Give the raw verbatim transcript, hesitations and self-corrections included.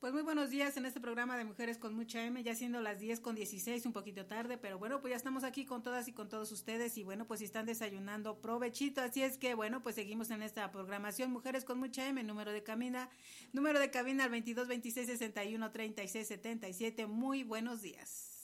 Pues muy buenos días en este programa de Mujeres con Mucha M, ya siendo las diez con dieciséis, un poquito tarde, pero bueno, pues ya estamos aquí con todas y con todos ustedes y bueno, pues si están desayunando, provechito, así es que bueno, pues seguimos en esta programación Mujeres con Mucha M, número de cabina, número de cabina al veintidós veintiséis sesenta y uno treinta y seis setenta y siete, muy buenos días.